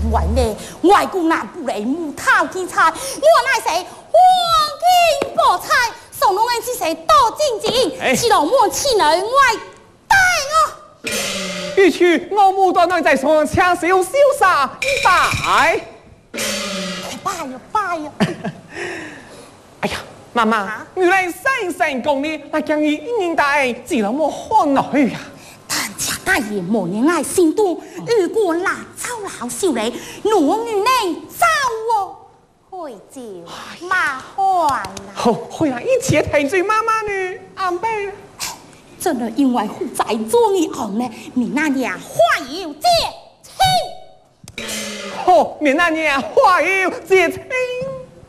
外呢，外公那不来木头去菜，我乃是黄金菠菜，送侬的只是多金钱，是老莫气人外带我。 必须我母到那在床抢手潇洒一拜。 拜呀拜呀！ 哎呀，妈妈，原来生生讲呢，那将你一年大自然莫看来呀。 但家大爷莫言爱心多，如果辣椒老少嘞，我女呢走哦，会照麻烦啦。 好，会啦，一切听罪妈妈呢安排。 真的因为负债做你后呢，明那年花有借亲。 好，明那年花有借亲。